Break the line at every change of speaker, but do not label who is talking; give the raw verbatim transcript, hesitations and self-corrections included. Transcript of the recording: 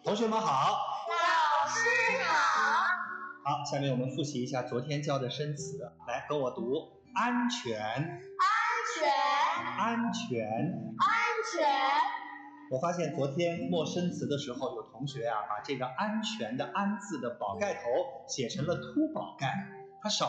同学们好，
老师好。
好，下面我们复习一下昨天教的生词，来跟我读：安全，
安全，
安全，
安全。
我发现昨天默生词的时候，有同学啊把这个安全的安字的宝盖头写成了凸宝盖，它少